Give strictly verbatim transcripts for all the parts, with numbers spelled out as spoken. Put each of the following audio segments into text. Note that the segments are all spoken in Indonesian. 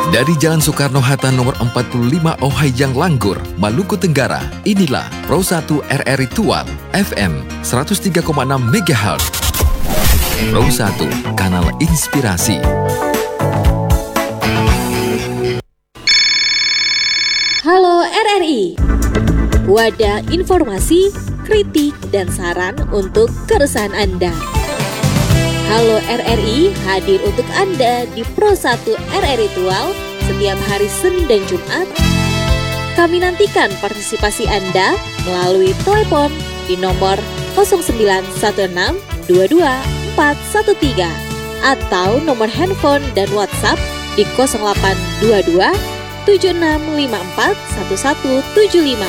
Dari Jalan Soekarno-Hatta nomor empat puluh lima Ohayang Langgur, Maluku Tenggara, inilah Pro satu R R I Tual, F M seratus tiga koma enam megahertz. Pro satu, kanal inspirasi. Halo R R I, wadah informasi, kritik, dan saran untuk keresahan Anda. Halo R R I hadir untuk Anda di Pro satu R R I Tual setiap hari Senin dan Jumat. Kami nantikan partisipasi Anda melalui telepon di nomor nol sembilan satu enam dua dua empat satu tiga atau nomor handphone dan WhatsApp di nol delapan dua dua tujuh enam lima empat satu satu tujuh lima.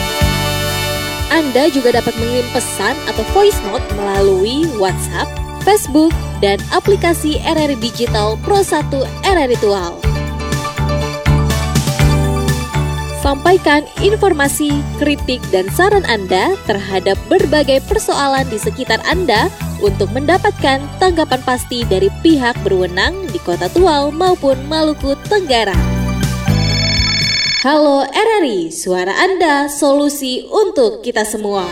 Anda juga dapat mengirim pesan atau voice note melalui WhatsApp, Facebook, dan aplikasi R R I Digital Pro satu R R I Tual. Sampaikan informasi, kritik, dan saran Anda terhadap berbagai persoalan di sekitar Anda untuk mendapatkan tanggapan pasti dari pihak berwenang di Kota Tual maupun Maluku Tenggara. Halo R R I, suara Anda, solusi untuk kita semua.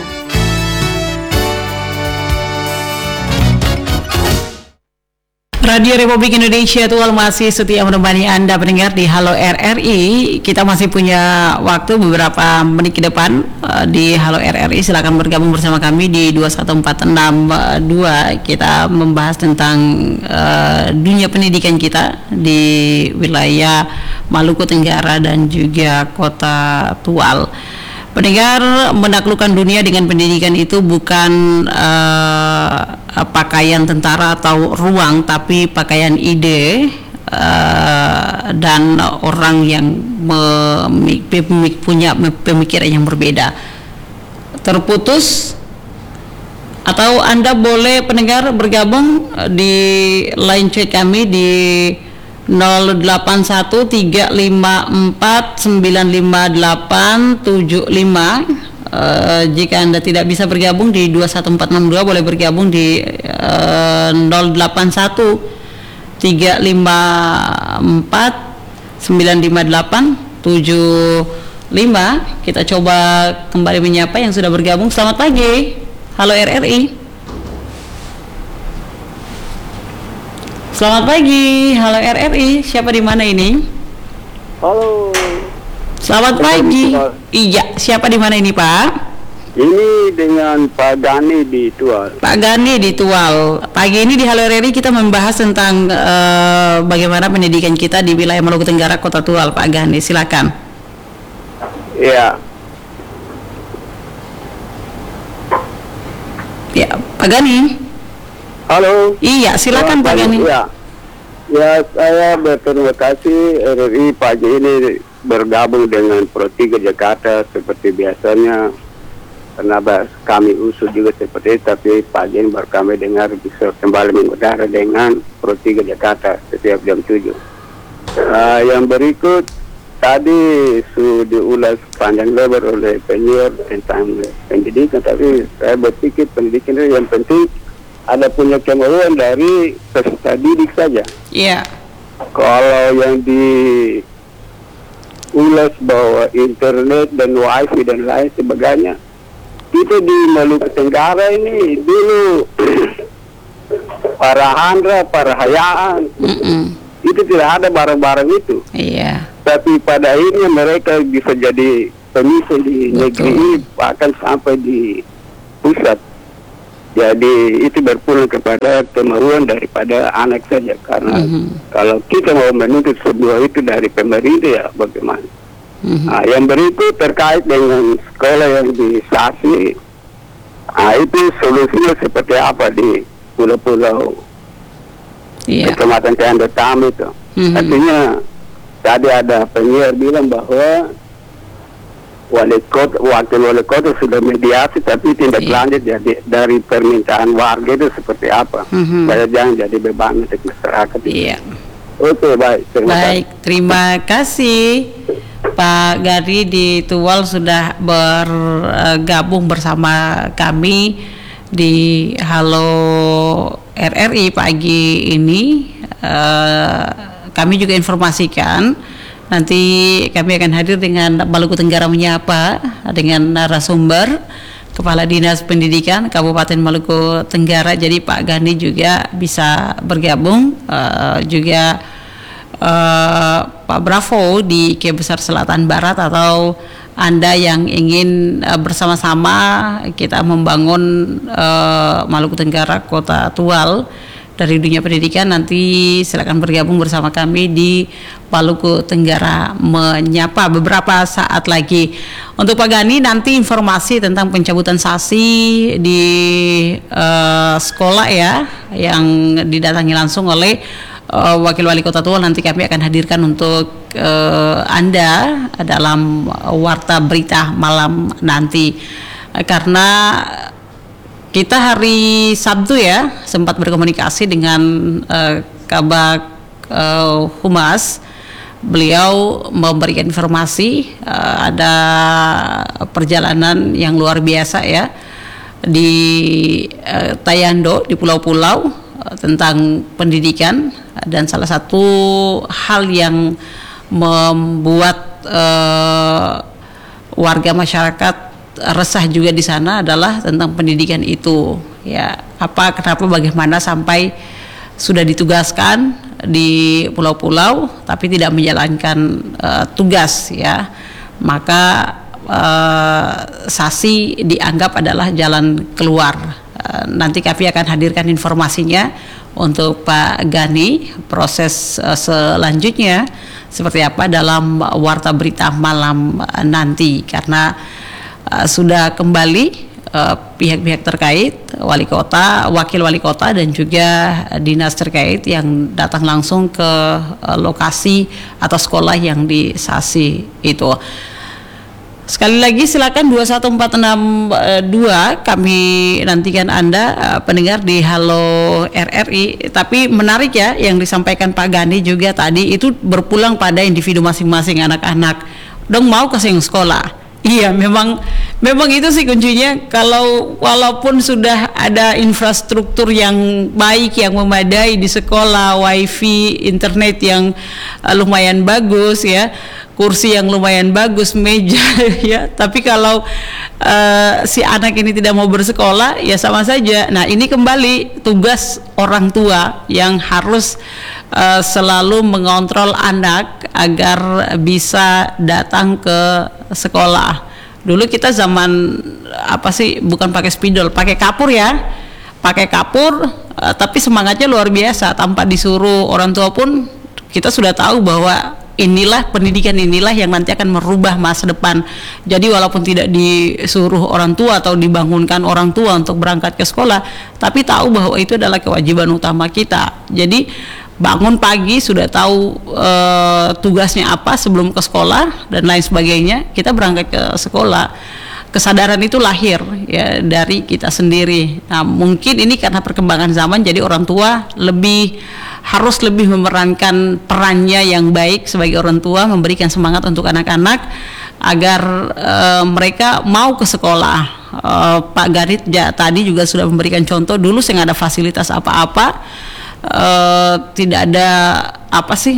Radio Republik Indonesia Tual masih setia menemani Anda pendengar di Halo R R I. Kita masih punya waktu beberapa menit ke depan uh, di Halo R R I. Silakan bergabung bersama kami di dua satu empat enam dua. Kita membahas tentang uh, dunia pendidikan kita di wilayah Maluku Tenggara dan juga Kota Tual. Pendengar, menaklukkan dunia dengan pendidikan itu bukan uh, pakaian tentara atau ruang, tapi pakaian ide uh, dan orang yang memik- punya pemikiran yang berbeda. Terputus atau Anda boleh pendengar bergabung di line chat kami di nol delapan satu tiga lima empat sembilan lima delapan tujuh lima. Uh, jika Anda tidak bisa bergabung di dua satu empat enam dua, boleh bergabung di uh, nol delapan satu tiga lima empat sembilan lima delapan tujuh lima. Kita coba kembali menyapa yang sudah bergabung. Selamat pagi. Halo R R I. Selamat pagi, halo R R I. Siapa di mana ini? Halo. Selamat pagi. Iya, siapa di mana ini, Pak? Ini dengan Pak Gani di Tual. Pak Gani di Tual. Pagi ini di Halo R R I kita membahas tentang uh, bagaimana pendidikan kita di wilayah Maluku Tenggara, Kota Tual. Pak Gani, silakan. Iya. Ya, Pak Gani. Halo. Iya, silakan Pak Gani. Ya. Ya, saya berterima kasih R R I pagi ini bergabung dengan Pro tiga Jakarta seperti biasanya. Karena kami usul juga seperti itu, tapi pagi ini baru kami dengar bisa kembali mengudara dengan Pro tiga Jakarta setiap jam tujuh. Uh, yang berikut tadi sudah diulas panjang lebar oleh penyiar tentang pendidikan, tapi saya berpikir pendidikan itu yang penting ada punya kemauan dari peserta didik saja. Iya. Yeah. Kalau yang diulas bahwa internet dan wifi dan lain sebagainya, kita di Maluku Tenggara ini dulu para handra, para hayaan, Mm-mm. itu tidak ada barang-barang itu. Iya. Yeah. Tapi pada akhirnya mereka bisa jadi pemimpin di Betul. negeri ini, bahkan sampai di pusat. Jadi itu berpulang kepada kemauan daripada anak saja, karena mm-hmm. kalau kita mau menuntut sebuah itu dari pemerintah, ya bagaimana? Mm-hmm. Nah, yang berikut terkait dengan sekolah yang di Sasi, nah, itu solusinya seperti apa di pulau-pulau yeah. Kecamatan Tanda Tam itu? Mm-hmm. Artinya tadi ada penyiar bilang bahwa wali kota, wakil wali kota sudah mediasi, tapi tindak yeah. lanjut jadi dari permintaan warga itu seperti apa? Mm-hmm. Supaya jangan jadi beban untuk masyarakat. Iya. Yeah. Oke, baik. Terima baik, kasih. terima kasih Pak Gari di Tual sudah bergabung bersama kami di Halo R R I pagi ini. Uh, kami juga informasikan nanti kami akan hadir dengan Maluku Tenggara Menyapa dengan narasumber Kepala Dinas Pendidikan Kabupaten Maluku Tenggara. Jadi Pak Gani juga bisa bergabung, uh, juga uh, Pak Bravo di K Besar Selatan Barat, atau Anda yang ingin uh, bersama-sama kita membangun uh, Maluku Tenggara Kota Tual dari dunia pendidikan, nanti silakan bergabung bersama kami di Maluku Tenggara Menyapa beberapa saat lagi. Untuk Pak Gani, nanti informasi tentang pencabutan sanksi di uh, sekolah ya, yang didatangi langsung oleh uh, Wakil Wali Kota Tual, nanti kami akan hadirkan untuk uh, Anda dalam warta berita malam nanti. Uh, karena kita hari Sabtu ya sempat berkomunikasi dengan uh, Kabag uh, Humas. Beliau memberikan informasi uh, ada perjalanan yang luar biasa ya di uh, Tayando, di pulau-pulau, uh, tentang pendidikan, dan salah satu hal yang membuat uh, warga masyarakat resah juga di sana adalah tentang pendidikan itu ya. Apa, kenapa, bagaimana sampai sudah ditugaskan di pulau-pulau tapi tidak menjalankan uh, tugas ya. Maka uh, sanksi dianggap adalah jalan keluar. Uh, nanti kami akan hadirkan informasinya untuk Pak Gani, proses uh, selanjutnya seperti apa dalam warta berita malam uh, nanti, karena Uh, sudah kembali uh, pihak-pihak terkait, wali kota, wakil wali kota, dan juga uh, dinas terkait yang datang langsung ke uh, lokasi atau sekolah yang disasi itu. Sekali lagi silakan dua satu empat enam dua, kami nantikan Anda uh, pendengar di Halo R R I. Tapi menarik ya yang disampaikan Pak Gani juga tadi, itu berpulang pada individu masing-masing anak-anak. Dong mau ke sekolah. Iya, memang memang itu sih kuncinya. Kalau walaupun sudah ada infrastruktur yang baik, yang memadai di sekolah, wifi, internet yang uh, lumayan bagus ya, kursi yang lumayan bagus, meja ya, tapi kalau uh, si anak ini tidak mau bersekolah ya sama saja. Nah, ini kembali tugas orang tua yang harus uh, selalu mengontrol anak agar bisa datang ke sekolah. Dulu kita zaman apa sih, bukan pakai spidol, pakai kapur ya, pakai kapur, uh, tapi semangatnya luar biasa. Tanpa disuruh orang tua pun kita sudah tahu bahwa inilah pendidikan, inilah yang nanti akan merubah masa depan. Jadi walaupun tidak disuruh orang tua atau dibangunkan orang tua untuk berangkat ke sekolah, tapi tahu bahwa itu adalah kewajiban utama kita. Jadi bangun pagi sudah tahu e, tugasnya apa sebelum ke sekolah dan lain sebagainya, kita berangkat ke sekolah. Kesadaran itu lahir ya dari kita sendiri. Nah, mungkin ini karena perkembangan zaman, jadi orang tua lebih harus lebih memerankan perannya yang baik sebagai orang tua, memberikan semangat untuk anak-anak agar e, mereka mau ke sekolah. E, Pak Garit ya, tadi juga sudah memberikan contoh, dulu saya nggak ada fasilitas apa-apa. Uh, tidak ada apa sih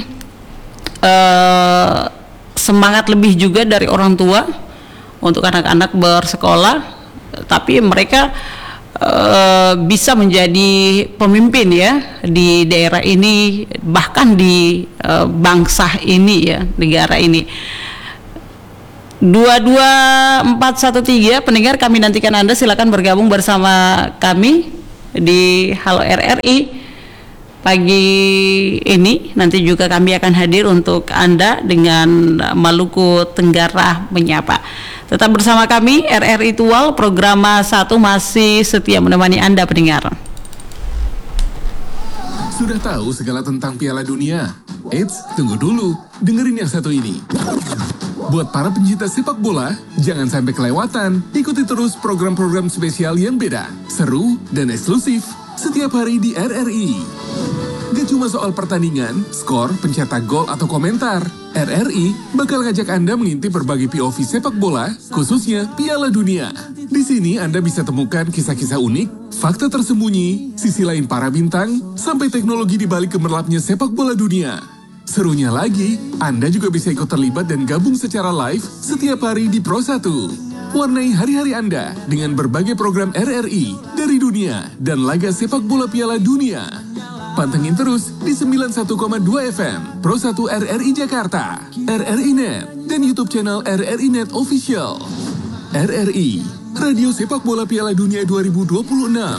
uh, semangat lebih juga dari orang tua untuk anak-anak bersekolah, tapi mereka uh, bisa menjadi pemimpin ya di daerah ini, bahkan di uh, bangsa ini ya, negara ini. Dua dua empat satu tiga pendengar, kami nantikan Anda, silakan bergabung bersama kami di Halo R R I. Pagi ini nanti juga kami akan hadir untuk Anda dengan Maluku Tenggara Menyapa. Tetap bersama kami, R R I Tual, program satu masih setia menemani Anda pendengar. Sudah tahu segala tentang Piala Dunia? Eits, tunggu dulu, dengerin yang satu ini. Buat para pencinta sepak bola, jangan sampai kelewatan. Ikuti terus program-program spesial yang beda, seru, dan eksklusif setiap hari di R R I. Gak cuma soal pertandingan, skor, pencetak gol, atau komentar. R R I bakal ngajak Anda mengintip berbagai P O V sepak bola, khususnya Piala Dunia. Di sini Anda bisa temukan kisah-kisah unik, fakta tersembunyi, sisi lain para bintang, sampai teknologi di balik gemerlapnya sepak bola dunia. Serunya lagi, Anda juga bisa ikut terlibat dan gabung secara live setiap hari di Pro satu. Warnai hari-hari Anda dengan berbagai program R R I dari dunia dan laga sepak bola Piala Dunia. Pantengin terus di sembilan puluh satu koma dua F M, Pro satu R R I Jakarta, R R I Net, dan YouTube channel R R I Net Official. R R I, Radio Sepak Bola Piala Dunia dua ribu dua puluh enam.